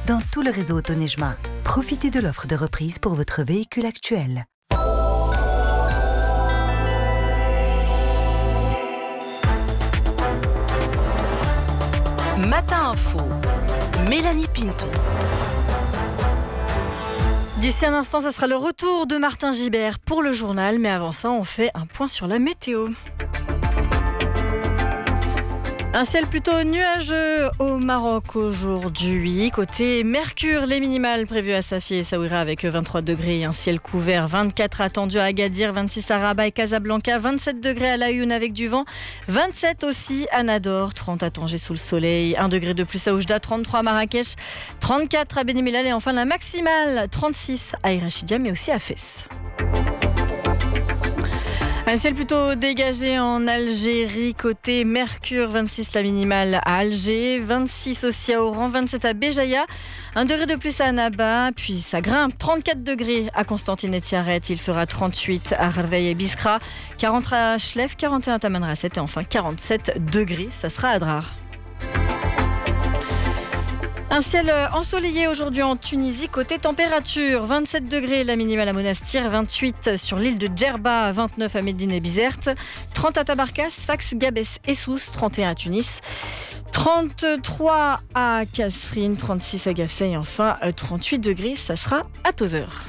dans tout le réseau Autonejma. Profitez de l'offre de reprise pour votre véhicule actuel. Matin Info, Mélanie Pinto. D'ici un instant, ça sera le retour de Martin Gibert pour le journal. Mais avant ça, on fait un point sur la météo. Un ciel plutôt nuageux au Maroc aujourd'hui. Côté Mercure, les minimales prévues à Safi et Saouira avec 23 degrés et un ciel couvert. 24 attendus à Agadir, 26 à Rabat et Casablanca, 27 degrés à Laayoune avec du vent, 27 aussi à Nador, 30 à Tanger sous le soleil, 1 degré de plus à Oujda, 33 à Marrakech, 34 à Beni Mellal et enfin la maximale, 36 à Irachidia mais aussi à Fès. Un ciel plutôt dégagé en Algérie, côté Mercure, 26 la minimale à Alger, 26 aussi à Oran, 27 à Béjaïa, 1 degré de plus à Annaba, puis ça grimpe, 34 degrés à Constantine et Tiaret, il fera 38 à Harveil et Biskra, 40 à Chlef, 41 à Tamanrasset et enfin 47 degrés, ça sera à Drar. Un ciel ensoleillé aujourd'hui en Tunisie, côté température, 27 degrés la minimale à Monastir, 28 sur l'île de Djerba, 29 à Médine et Bizerte, 30 à Tabarkas, Sfax, Gabès et Sousse, 31 à Tunis, 33 à Kasserine, 36 à Gafsa et enfin 38 degrés, ça sera à Tozeur.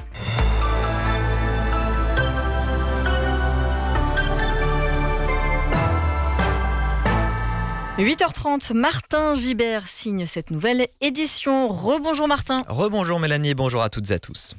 8h30, Martin Gibert signe cette nouvelle édition. Rebonjour Martin. Rebonjour Mélanie et bonjour à toutes et à tous.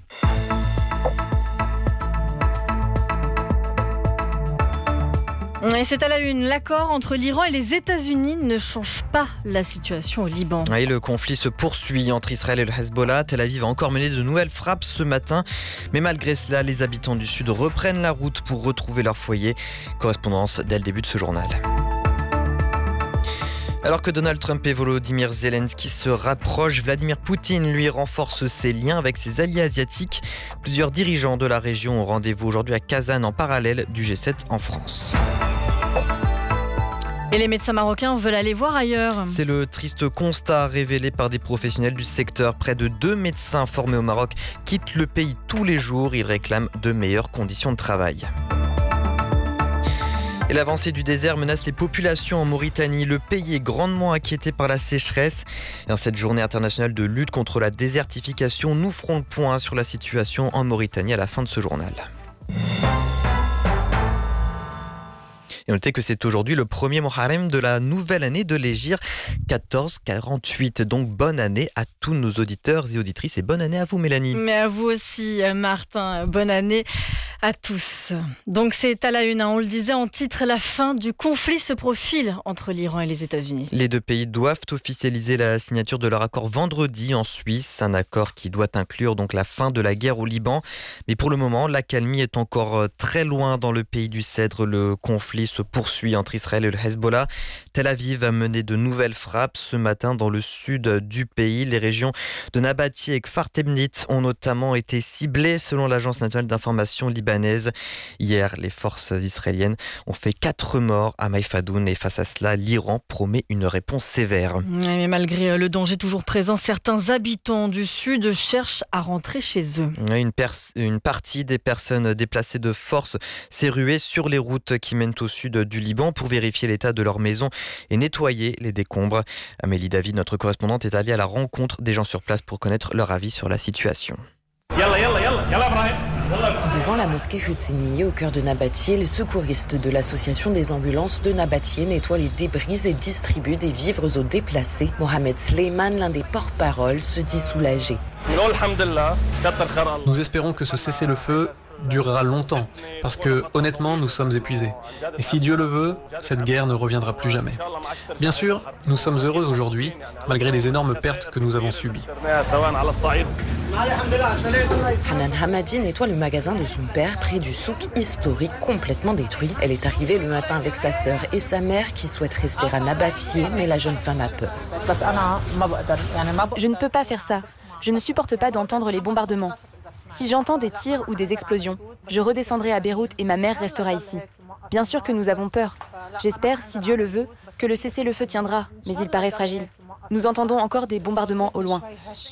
Et c'est à la une, l'accord entre l'Iran et les États-Unis ne change pas la situation au Liban. Et le conflit se poursuit entre Israël et le Hezbollah. Tel Aviv a encore mené de nouvelles frappes ce matin. Mais malgré cela, les habitants du Sud reprennent la route pour retrouver leur foyer. Correspondance dès le début de ce journal. Alors que Donald Trump et Volodymyr Zelensky se rapprochent, Vladimir Poutine, lui, renforce ses liens avec ses alliés asiatiques. Plusieurs dirigeants de la région ont rendez-vous aujourd'hui à Kazan en parallèle du G7 en France. Et les médecins marocains veulent aller voir ailleurs. C'est le triste constat révélé par des professionnels du secteur. Près de 2 médecins formés au Maroc quittent le pays tous les jours. Ils réclament de meilleures conditions de travail. Et l'avancée du désert menace les populations en Mauritanie. Le pays est grandement inquiété par la sécheresse. Et en cette journée internationale de lutte contre la désertification, nous ferons le point sur la situation en Mauritanie à la fin de ce journal. Et notez que c'est aujourd'hui le premier Muharrem de la nouvelle année de l'Hégire 1448. Donc bonne année à tous nos auditeurs et auditrices et bonne année à vous Mélanie. Mais à vous aussi Martin, bonne année à tous. Donc c'est à la une, on le disait en titre, la fin du conflit se profile entre l'Iran et les États-Unis. Les deux pays doivent officialiser la signature de leur accord vendredi en Suisse, un accord qui doit inclure donc la fin de la guerre au Liban. Mais pour le moment, l'accalmie est encore très loin dans le pays du Cèdre. Le conflit se poursuit entre Israël et le Hezbollah. Tel Aviv a mené de nouvelles frappes ce matin dans le sud du pays. Les régions de Nabati et Kfar Temnit ont notamment été ciblées selon l'agence nationale d'information libanaise. Hier, les forces israéliennes ont fait 4 morts à Maïfadoun et face à cela, l'Iran promet une réponse sévère. Mais malgré le danger toujours présent, certains habitants du sud cherchent à rentrer chez eux. Une partie des personnes déplacées de force s'est ruée sur les routes qui mènent au sud du Liban pour vérifier l'état de leur maison et nettoyer les décombres. Amélie David, notre correspondante, est allée à la rencontre des gens sur place pour connaître leur avis sur la situation. Devant la mosquée Husseiniye, au cœur de Nabatieh, les secouristes de l'association des ambulances de Nabatieh nettoient les débris et distribuent des vivres aux déplacés. Mohamed Sleiman, l'un des porte-paroles, se dit soulagé. Nous espérons que ce cessez-le-feu durera longtemps, parce que, honnêtement, nous sommes épuisés. Et si Dieu le veut, cette guerre ne reviendra plus jamais. Bien sûr, nous sommes heureux aujourd'hui, malgré les énormes pertes que nous avons subies. Hanan Hamadi nettoie le magasin de son père près du souk historique complètement détruit. Elle est arrivée le matin avec sa sœur et sa mère qui souhaitent rester à Nabatieh, mais la jeune femme a peur. Je ne peux pas faire ça. Je ne supporte pas d'entendre les bombardements. Si j'entends des tirs ou des explosions, je redescendrai à Beyrouth et ma mère restera ici. Bien sûr que nous avons peur. J'espère, si Dieu le veut, que le cessez-le-feu tiendra, mais il paraît fragile. Nous entendons encore des bombardements au loin.